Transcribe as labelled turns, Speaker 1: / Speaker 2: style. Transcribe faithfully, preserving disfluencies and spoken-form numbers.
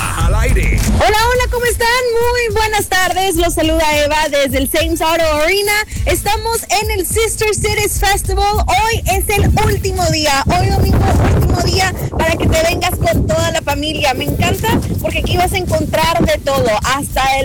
Speaker 1: Exa al aire.
Speaker 2: Hola, hola, ¿cómo están? Muy buenas tardes. Los saluda Eva desde el Saints Auto Arena. Estamos en el Sister Cities Festival. Hoy es el último día. Hoy domingo, último día para que te vengas con toda la familia. Me encanta porque aquí vas a encontrar de todo. Hasta el